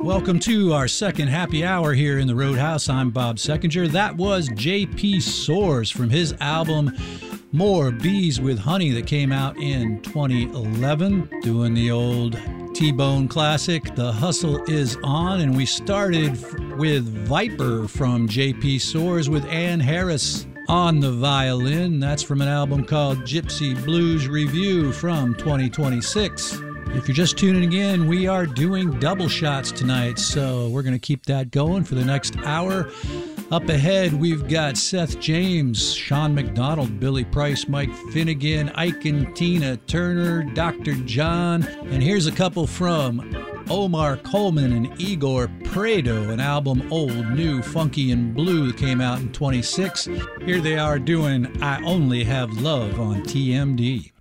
Welcome to our second happy hour here in the Roadhouse. I'm Bob Seckinger. That was J.P. Soars from his album More Bees with Honey that came out in 2011, doing the old T-Bone classic, The Hustle Is On. And we started with Viper from J.P. Soars with Ann Harris on the violin. That's from an album called Gypsy Blues Review from 2026. If you're just tuning in, we are doing double shots tonight, so we're going to keep that going for the next hour. Up ahead, we've got Seth James, Sean McDonald, Billy Price, Mike Finnegan, Ike and Tina Turner, Dr. John, and here's a couple from Omar Coleman and Igor Prado, an album Old, New, Funky, and Blue that came out in 26. Here they are doing I Only Have Love on TMD.